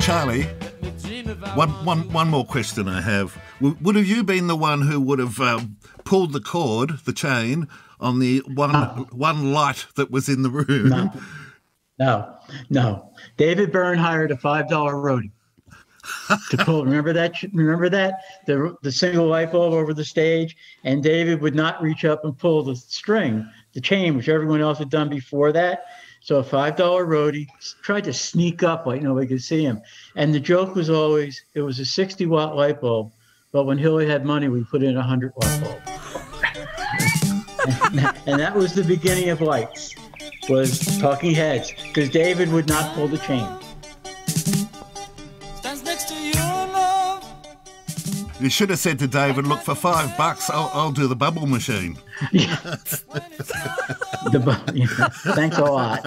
Charlie, one more question I have. Would have you been the one who would have pulled the cord, the chain, on the one light that was in the room? No. David Byrne hired a $5 roadie to pull. Remember that? The single light bulb over the stage, and David would not reach up and pull the string, the chain, which everyone else had done before that. So a $5 roadie tried to sneak up like nobody could see him. And the joke was always, it was a 60-watt light bulb, but when Hilly had money, we put in a 100-watt bulb. and that was the beginning of lights, was Talking Heads, because David would not pull the chain. You should have said to David, look, for $5, I'll do the bubble machine. Yeah. Thanks a lot.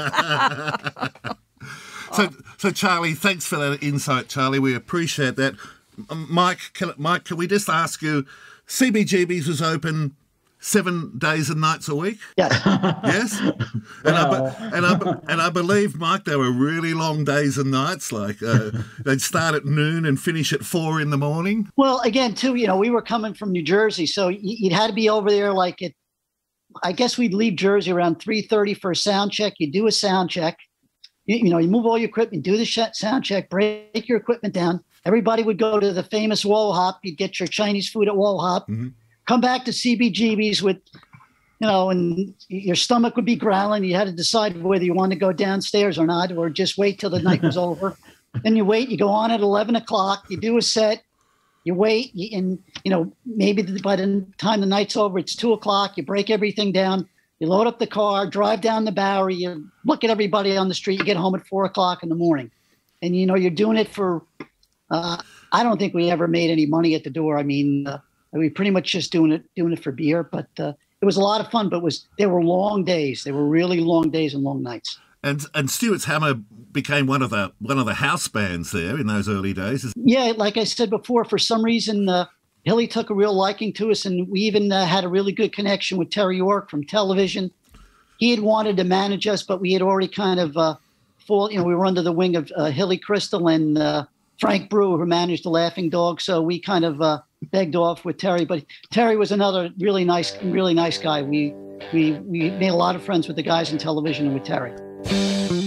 So Charlie, thanks for that insight, Charlie. We appreciate that. Mike, can we just ask you, CBGB's was open 7 days and nights a week? Yeah. Yes? And I believe, Mike, they were really long days and nights. Like they'd start at noon and finish at 4 in the morning. Well, again, too, we were coming from New Jersey, so you'd had to be over there I guess we'd leave Jersey around 3:30 for a sound check. You do a sound check. You move all your equipment, do the sound check, break your equipment down. Everybody would go to the famous Wall Hop. You'd get your Chinese food at Wall Hop. Mm-hmm. Come back to CBGB's with, and your stomach would be growling. You had to decide whether you wanted to go downstairs or not, or just wait till the night was over. Then you wait. You go on at 11 o'clock. You do a set. You wait, and maybe by the time the night's over, it's 2 o'clock. You break everything down. You load up the car, drive down the Bowery. You look at everybody on the street. You get home at 4 o'clock in the morning, and you're doing it for. I don't think we ever made any money at the door. I mean, we pretty much just doing it for beer. But it was a lot of fun. But they were long days. They were really long days and long nights. And Stuart's Hammer became one of the house bands there in those early days. Yeah, like I said before, for some reason, Hilly took a real liking to us, and we even had a really good connection with Terry York from television. He had wanted to manage us, but we had already kind of we were under the wing of Hilly Crystal and Frank Brewer, who managed the Laughing Dog. So we kind of begged off with Terry, but Terry was another really nice guy. We made a lot of friends with the guys in television and with Terry.